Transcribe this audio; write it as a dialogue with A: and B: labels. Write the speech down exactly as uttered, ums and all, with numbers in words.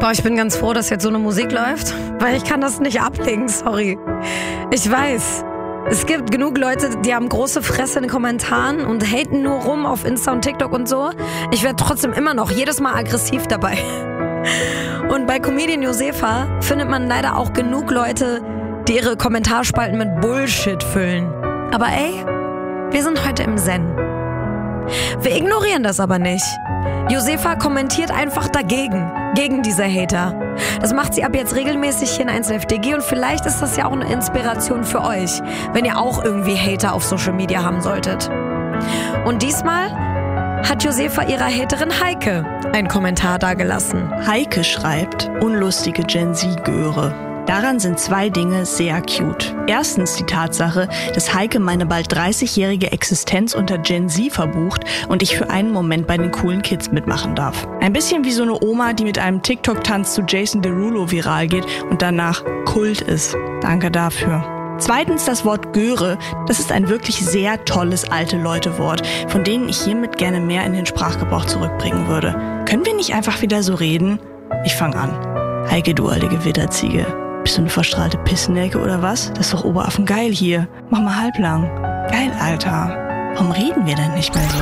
A: Boah, ich bin ganz froh, dass jetzt so eine Musik läuft, weil ich kann das nicht ablegen, sorry. Ich weiß, es gibt genug Leute, die haben große Fresse in den Kommentaren und haten nur rum auf Insta und TikTok und so. Ich werde trotzdem immer noch jedes Mal aggressiv dabei. Und bei Comedian Josefa findet man leider auch genug Leute, die ihre Kommentarspalten mit Bullshit füllen. Aber ey, wir sind heute im Zen. Wir ignorieren das aber nicht. Josefa kommentiert einfach dagegen, gegen diese Hater. Das macht sie ab jetzt regelmäßig hier in eins Live D G und vielleicht ist das ja auch eine Inspiration für euch, wenn ihr auch irgendwie Hater auf Social Media haben solltet. Und diesmal hat Josefa ihrer Haterin Heike einen Kommentar dagelassen.
B: Heike schreibt, unlustige Gen Z-Göre. Daran sind zwei Dinge sehr cute. Erstens die Tatsache, dass Heike meine bald dreißigjährige Existenz unter Gen Z verbucht und ich für einen Moment bei den coolen Kids mitmachen darf. Ein bisschen wie so eine Oma, die mit einem TikTok-Tanz zu Jason Derulo viral geht und danach Kult ist. Danke dafür. Zweitens das Wort Göre. Das ist ein wirklich sehr tolles Alte-Leute-Wort, von denen ich hiermit gerne mehr in den Sprachgebrauch zurückbringen würde. Können wir nicht einfach wieder so reden? Ich fange an. Heike, du alte Gewitterziege. Bist du eine verstrahlte Pissnelke oder was? Das ist doch Oberaffen geil hier. Mach mal halblang. Geil, Alter. Warum reden wir denn nicht mehr so?